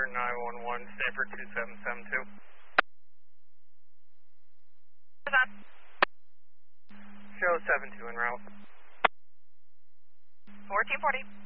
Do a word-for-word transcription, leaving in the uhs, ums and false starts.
nine one one, Stanford two seven seven two. What's that? Show seven two en route. fourteen forty.